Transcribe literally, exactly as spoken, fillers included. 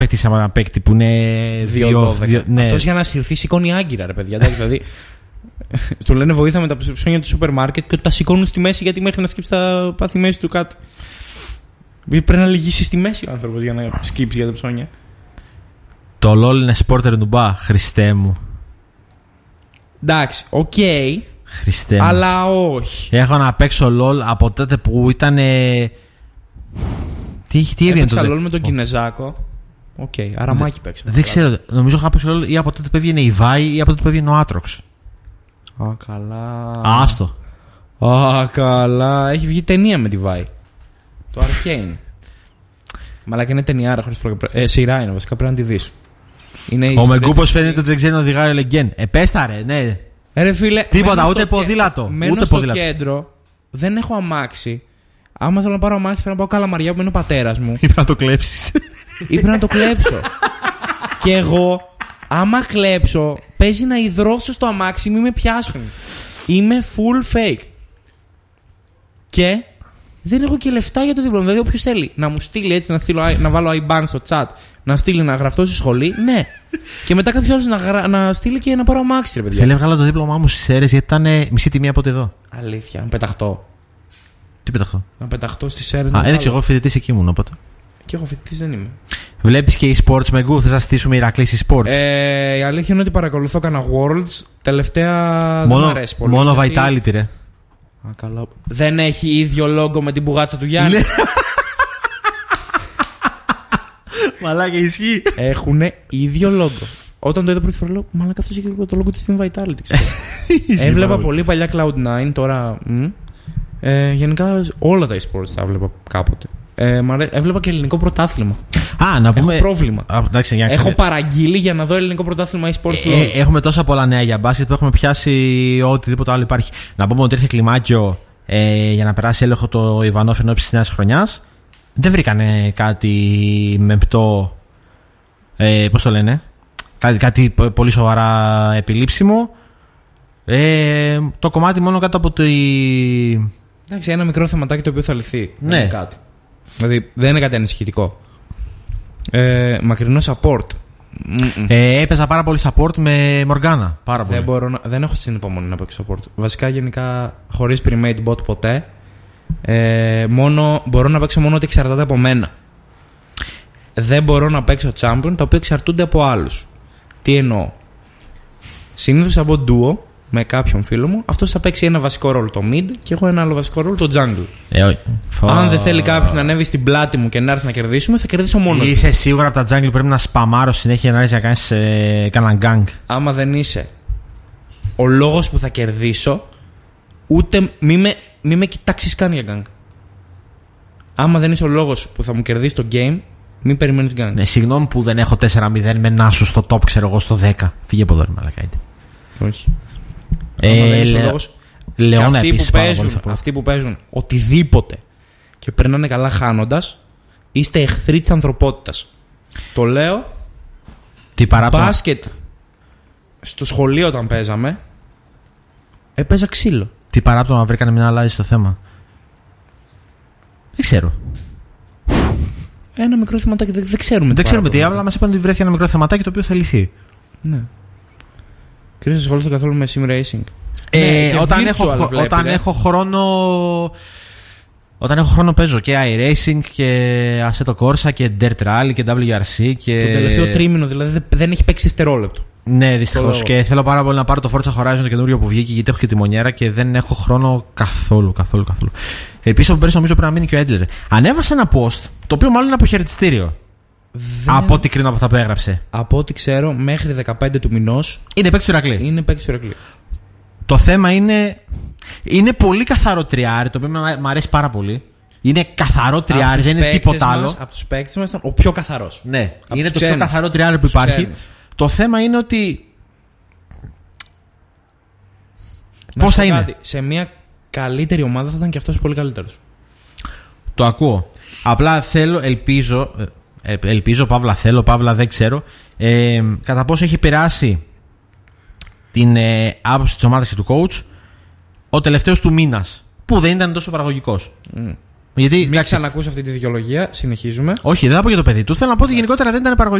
παίκτη ένα παίκτη που είναι δύο. Ναι. Αυτός για να συρθεί σηκώνει άγκυρα, ρε παιδιά. Δηλαδή. Του λένε βοήθα με τα ψώνια του σούπερ μάρκετ και τα σηκώνουν στη μέση γιατί μέχρι να σκύψει θα πάθει μέση του κάτι. Πρέπει να λυγίσει στη μέση ο άνθρωπος για να σκύψει για τα ψώνια. Το LOL είναι σπόρτερ νουμπά, Χριστέ μου. Εντάξει, οκ. Okay, Χριστέ μου. Αλλά όχι. Έχω να παίξω LOL από τότε που ήταν. Τι, τι έβγαινε τότε. Έπαιξα LOL με τον Κινεζάκο. Οκ, okay, αραμάκι Δε, παίξαμε. Δεν ξέρω, νομίζω είχα παίξει LOL ή από τότε που έβγαινε η Βάη ή από τότε που έβγαινε ο Άτροξ. Α, καλά. Άστο. Α, καλά. Έχει βγει ταινία με τη Βάη. Το Arcane. Μαλάκα είναι ταινιάρα χωρίς προγραμμα... ε, σειρά είναι βασικά, πρέπει να τη δεις. Ο Μεγκούπος φαίνεται ότι δεν ξέρει να οδηγάει ο Λεγκέν. Επέσταρε, ναι. Ε, ρε φίλε, τίποτα, ούτε ποδήλατο. Μένω ούτε στο ποδήλατο. κέντρο, δεν έχω αμάξι. Άμα θέλω να πάρω αμάξι, πρέπει να πάω Καλαμαριά που είναι ο πατέρας μου. Ή πρέπει να το κλέψεις. Ή πρέπει να το κλέψω. Και εγώ, άμα κλέψω, παίζει να υδρώσω στο αμάξι, μην με πιάσουν. Είμαι full fake. Και δεν έχω και λεφτά για το δίπλωμα. Δηλαδή, όποιος θέλει να μου στείλει έτσι, να, στείλω, να βάλω άι μπαν στο chat, να στείλει να γραφτώ στη σχολή, ναι. Και μετά κάποιος άλλος να, γρα... να στείλει και να πάρω αμάξι, ρε παιδιά. Θέλει να βγάλω το δίπλωμά μου στις αίρες γιατί ήταν μισή τιμή από εδώ. Αλήθεια, να πεταχτώ. Τι πεταχτώ. Να πεταχτώ στις αίρες. Α, έτσι, εγώ φοιτητής εκεί ήμουν οπότε. Και εγώ φοιτητής δεν είμαι. Βλέπεις και e-sports με γκου, θες να στήσουμε Ηρακλής e-sports. Ε, η αλήθεια είναι ότι παρακολουθώ κάνα Worlds. Τελευταία μόνο, δεν μου αρέσει πολύ. Μόνο γιατί... Vitality, ρε. Α, καλά. Δεν έχει ίδιο λόγο με την πουγάτσα του Γιάννη. Μαλάκα, ισχύει. Έχουνε ίδιο λόγο. Όταν το είδα πρώτη φορά, λέω μαλάκα, αυτός έχει το λόγο της στην Vitality. Έβλεπα πολύ παλιά κλάουντ νάιν, τώρα. Μ, ε, γενικά όλα τα e-sports τα έβλεπα κάποτε. Ε, έβλεπα και ελληνικό πρωτάθλημα. Α, να πούμε. Έχω πρόβλημα. Α, εντάξει, για να Έχω παραγγείλει για να δω ελληνικό πρωτάθλημα e-sports. Ε, ε, έχουμε τόσα πολλά νέα για μπάσκετ που έχουμε πιάσει οτιδήποτε άλλο υπάρχει. Να πούμε ότι ήρθε κλιμάκιο ε, για να περάσει έλεγχο το Ιβανόφ εν ώψη της νέας χρονιάς. Δεν βρήκανε κάτι μεμπτό. Ε, πώς το λένε. Κάτι, κάτι πολύ σοβαρά επιλήψιμο. Ε, το κομμάτι μόνο κάτω από το. Εντάξει, ένα μικρό θεματάκι το οποίο θα λυθεί. Ναι. Είναι κάτι. Δηλαδή δεν είναι κάτι ανησυχητικό. Ε, μακρινό support. Ε, έπαιζα πάρα πολύ support με Μοργάνα. Πάρα πολύ. Δεν, μπορώ να, δεν έχω στην υπομονή να παίξω support. Βασικά γενικά χωρίς pre-made bot ποτέ. Ε, μόνο, μπορώ να παίξω μόνο ότι εξαρτάται από μένα. Δεν μπορώ να παίξω champion τα οποία εξαρτούνται από άλλους. Τι εννοώ. Συνήθως από duo με κάποιον φίλο μου, αυτός θα παίξει ένα βασικό ρόλο το mid και εγώ ένα άλλο βασικό ρόλο το jungle. Ε, όχι. Αν δεν θέλει κάποιος να ανέβει στην πλάτη μου και να έρθει να κερδίσουμε, θα κερδίσω μόνο. Είσαι σίγουρα από τα jungle πρέπει να σπαμάρω συνέχεια να έρθει να κάνεις ε, κανέναν gang. Άμα δεν είσαι ο λόγος που θα κερδίσω, ούτε μη με, μη με κοιτάξεις καν για gang. Άμα δεν είσαι ο λόγος που θα μου κερδίσει το game, μην περιμένεις gang. Ναι, συγγνώμη που δεν έχω τέσσερα μηδέν με να σου στο top, ξέρω εγώ, στο δέκα. Φύγε από εδώ, ρε μαλακά. Όχι. Ε, λε... Λεώνα αυτοί, επίσης που παίζουν, αυτοί που παίζουν οτιδήποτε και περνάνε καλά χάνοντας, είστε εχθροί της ανθρωπότητας. Το λέω. Τι παράπονο. Μπάσκετ στο σχολείο όταν παίζαμε, έπαιζα ξύλο. Τι παράπονο να βρήκανε μια αλλάζει στο θέμα. Δεν ξέρω. Ένα μικρό θεματάκι, δεν, δεν ξέρουμε. Δεν ξέρουμε τι, αλλά μας είπαν ότι βρέθηκε ένα μικρό θεματάκι το οποίο θα λυθεί. Ναι. Και δεν ασχολήθηκα καθόλου με sim racing. Ε, ναι, όταν, έχω, βλέπει, όταν έχω χρόνο. Όταν έχω χρόνο παίζω και iRacing και Assetto Corsa και Dirt Rally και ντάμπλιου αρ σι και. Το τελευταίο τρίμηνο δηλαδή δεν έχει παίξει δευτερόλεπτο. Ναι, δυστυχώς. Και θέλω πάρα πολύ να πάρω το Forza Horizon το καινούριο που βγήκε γιατί έχω και τη μονιέρα και δεν έχω χρόνο καθόλου. καθόλου, καθόλου. Επίσης από πέρυσι νομίζω πρέπει να μείνει και ο Έντλερ. Ανέβασε ένα post το οποίο μάλλον είναι αποχαιρετιστήριο. Δεν... Από ό,τι κρίνω από αυτά που έγραψε. Από ό,τι ξέρω, μέχρι δεκαπέντε του μηνός είναι παίκτη του Ηρακλή. Είναι παίκτη του Ηρακλή. Το θέμα είναι. Είναι πολύ καθαρό τριάρι, το οποίο μου αρέσει πάρα πολύ. Είναι καθαρό τριάρι, δεν είναι τίποτα μας, άλλο. Από τους παίκτες μας ήταν ο πιο καθαρός. Ναι, από είναι το ξένους. πιο καθαρό τριάρι που υπάρχει. Ξένους. Το θέμα είναι ότι. Πώς θα είναι. Κάτι, σε μια καλύτερη ομάδα θα ήταν και αυτός πολύ καλύτερος. Το ακούω. Απλά θέλω, ελπίζω. Ε, ελπίζω, παύλα θέλω, παύλα δεν ξέρω. Ε, κατά πόσο έχει περάσει την ε, άποψη της ομάδας και του coach ο τελευταίος του μήνας. Που δεν ήταν τόσο παραγωγικός. Mm. Γιατί, Μην εντάξει, ξανακούσω αυτή τη δικαιολογία. Συνεχίζουμε. όχι, δεν θα πω για το παιδί του. Θέλω να πω ότι γενικότερα δεν ήταν παραγωγή.